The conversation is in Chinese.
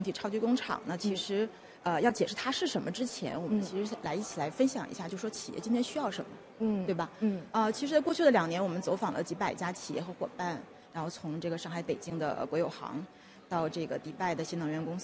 体超级工厂呢，其实要解释它是什么之前，我们其实一起来分享一下，就说企业今天需要什么，对吧？其实过去的2年，我们走访了几百家企业和伙伴，然后从这个上海、北京的国有行，到这个迪拜的新能源公司。